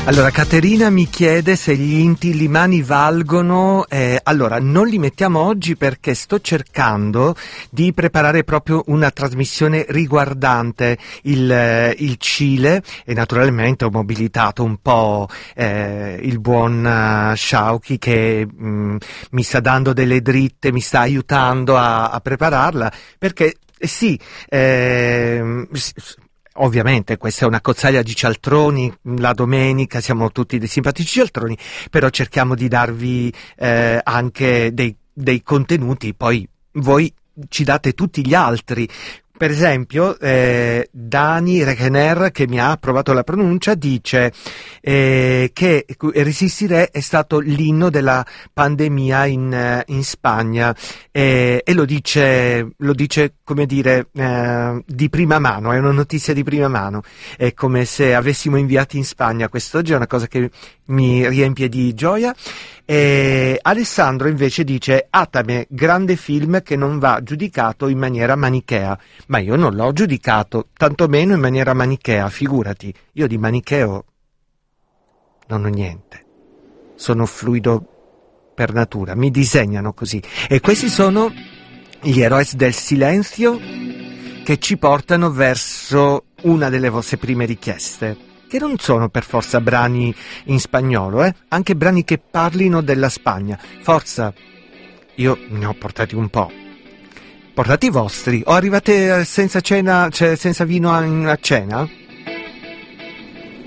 Allora, Caterina mi chiede se gli inti limani valgono. Allora, non li mettiamo oggi perché sto cercando di preparare proprio una trasmissione riguardante il Cile e naturalmente ho mobilitato un po' il buon Sciauchi che mi sta dando delle dritte, mi sta aiutando a prepararla perché sì. Ovviamente questa è una cozzaglia di cialtroni, la domenica siamo tutti dei simpatici cialtroni, però cerchiamo di darvi anche dei contenuti, poi voi ci date tutti gli altri. Per esempio, Dani Regener, che mi ha provato la pronuncia, dice che Resistiré è stato l'inno della pandemia in Spagna e lo dice come dire di prima mano, è una notizia di prima mano, è come se avessimo inviato in Spagna quest'oggi, è una cosa che mi riempie di gioia. E Alessandro invece dice Atame, grande film che non va giudicato in maniera manichea. Ma io non l'ho giudicato, tantomeno in maniera manichea, figurati, io di manicheo non ho niente, sono fluido per natura, mi disegnano così. E questi sono gli Eroes del Silenzio che ci portano verso una delle vostre prime richieste, che non sono per forza brani in spagnolo, anche brani che parlino della Spagna. Forza, io ne ho portati un po'. Portate i vostri, o arrivate senza cena, cioè senza vino a cena?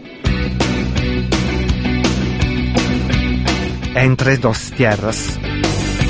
Entre dos tierras.